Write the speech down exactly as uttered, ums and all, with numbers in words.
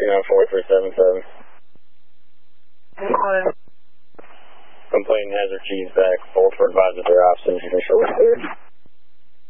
two nine four three seven seven. Complaint has her keys back. Full for advisor.